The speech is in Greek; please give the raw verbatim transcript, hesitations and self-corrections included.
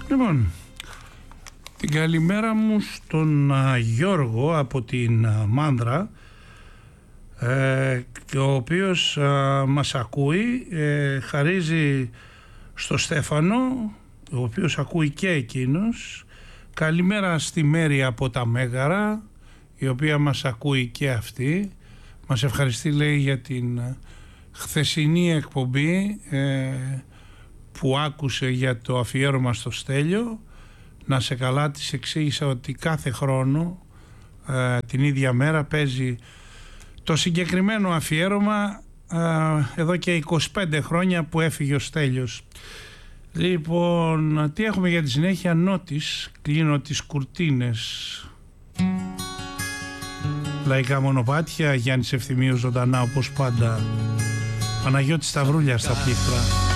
Λοιπόν, την καλημέρα μου στον α, Γιώργο από την α, Μάνδρα, ε, ο οποίος α, μας ακούει, ε, χαρίζει στο Στέφανο, ο οποίος ακούει και εκείνος. Καλημέρα στη Μέρη από τα Μέγαρα, η οποία μας ακούει και αυτή. Μας ευχαριστεί, λέει, για την χθεσινή εκπομπή ε, που άκουσε για το αφιέρωμα στο Στέλιο. Να σε καλά, της εξήγησα ότι κάθε χρόνο ε, την ίδια μέρα παίζει το συγκεκριμένο αφιέρωμα ε, εδώ και είκοσι πέντε χρόνια που έφυγε ο Στέλιος. Λοιπόν, τι έχουμε για τη συνέχεια? Νότης, κλείνω τις κουρτίνες. Λαϊκά μονοπάτια, Γιάννης Ευθυμίου ζωντανά όπως πάντα. Παναγιώτης Σταυρούλια στα πλήκτρα.